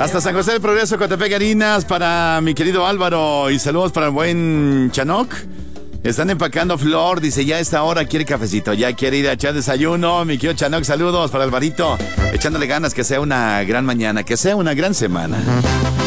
Hasta San José del Progreso, Coatepec, Harinas, para mi querido Álvaro. Y saludos para el buen Chanoc. Están empacando flor, dice, ya a esta hora quiere cafecito, ya quiere ir a echar desayuno. Mi querido Chanoc, saludos para Alvarito. Echándole ganas, que sea una gran mañana, que sea una gran semana.